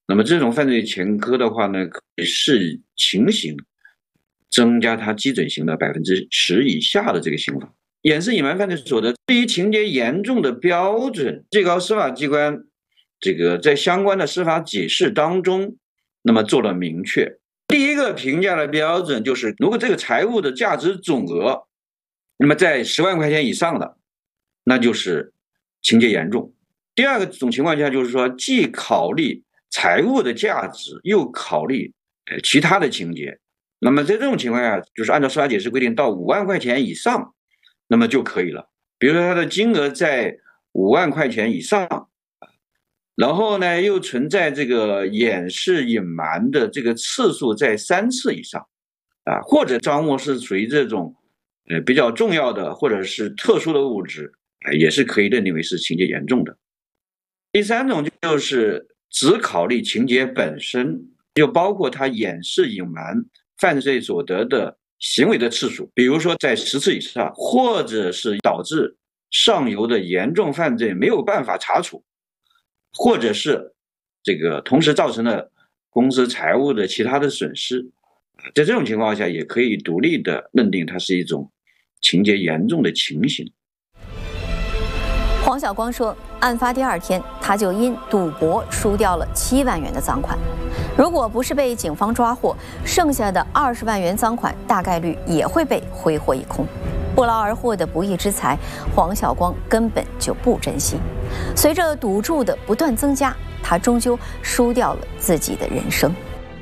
那么这种犯罪前科的话呢，可以视情形增加它基准刑的10%以下的这个刑罚。掩饰隐瞒犯罪所得，对于情节严重的标准，最高司法机关这个在相关的司法解释当中，那么做了明确。第一个评价的标准就是，如果这个财物的价值总额，那么在10万块钱以上的，那就是情节严重。第二个种情况下，就是说既考虑财物的价值，又考虑其他的情节。那么在这种情况下，就是按照司法解释规定，到5万块钱以上，那么就可以了。比如说它的金额在5万块钱以上，然后呢又存在这个掩饰隐瞒的这个次数在3次以上，或者赃物是属于这种比较重要的或者是特殊的物质，也是可以认定为是情节严重的。第三种就是只考虑情节本身，就包括它掩饰隐瞒犯罪所得的行为的次数，比如说在10次以上，或者是导致上游的严重犯罪没有办法查处，或者是这个同时造成了公司财务的其他的损失，在这种情况下也可以独立的认定它是一种情节严重的情形。 黄晓光说，案发第2天，他就因赌博输掉了7万元的赃款。如果不是被警方抓获，剩下的20万元赃款大概率也会被挥霍一空。不劳而获的不义之财，黄晓光根本就不珍惜。随着赌注的不断增加，他终究输掉了自己的人生。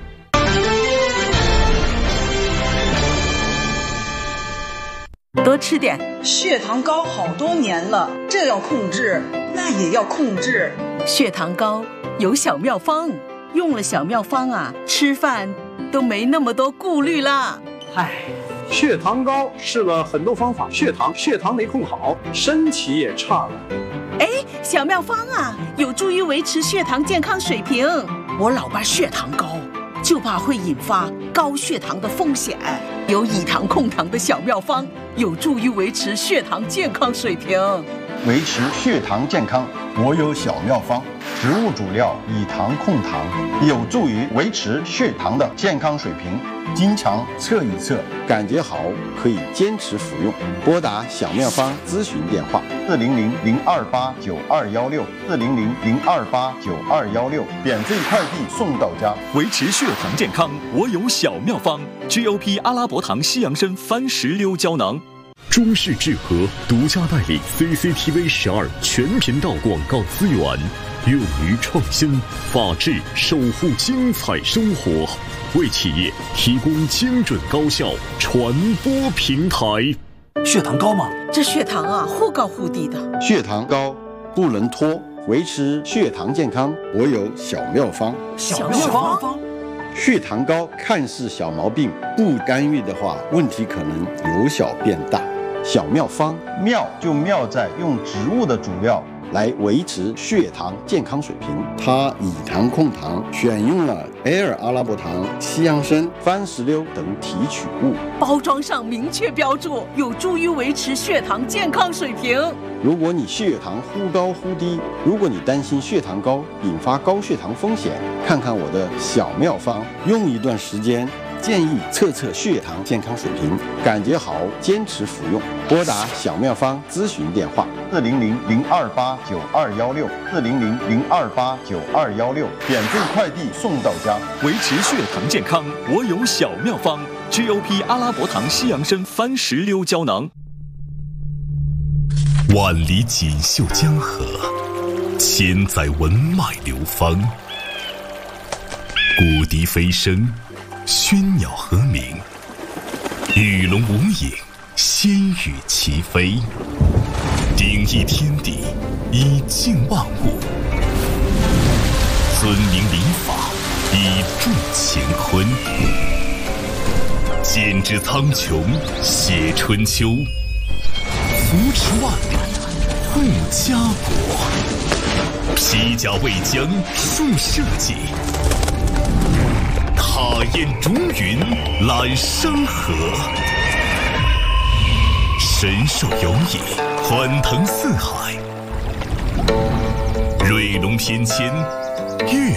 多吃点， 血糖高好多年了，这要控制，那也要控制。 血糖高有小妙方，用了小妙方啊，吃饭都没那么多顾虑啦。 血糖高试了很多方法，血糖没控好，身体也差了。 小妙方啊，有助于维持血糖健康水平。我老伴血糖高，就怕会引发高血糖的风险。有以糖控糖的小妙方，有助于维持血糖健康水平。 维持血糖健康，我有小妙方。植物主料以糖控糖，有助于维持血糖的健康水平。经常测一测，感觉好可以坚持服用。拨打小妙方咨询电话：400-028-9216，400-028-9216，免费快递送到家。 维持血糖健康，我有小妙方 ：GOP 阿拉伯糖西洋参番石榴胶囊。 中视智和独家代理 CCTV 12全频道广告资源，勇于创新，法治守护精彩生活，为企业提供精准高效传播平台。 血糖高吗？ 这血糖啊，忽高忽低的。 血糖高不能拖，维持血糖健康，我有小妙方。 小妙方。 血糖高看似小毛病，不干预的话，问题可能由小变大。小妙方，妙就妙在用植物的主料来维持血糖健康水平。它以糖控糖，选用了阿拉伯糖、西洋参、番石榴等提取物， 包装上明确标注，有助于维持血糖健康水平。 如果你血糖忽高忽低，如果你担心血糖高引发高血糖风险，看看我的小妙方，用一段时间，建议测测血糖健康水平，感觉好坚持服用。拨打小妙方咨询电话：400-028-9216，400-028-9216，免费快递送到家。 维持血糖健康，我有小妙方 ：GOP 阿拉伯糖西洋参番石榴胶囊。 万里锦绣江河，千载文脉流芳。古笛飞声，喧鸟和鸣，鱼龙无影，仙羽齐飞。鼎益天地，以静万物；尊明礼法，以助乾坤。剪纸苍穹，写春秋；扶持万里，护家国。披甲为将，树社稷；踏雁逐云，揽山河。神兽游弋，欢腾四海；瑞龙翩跹，跃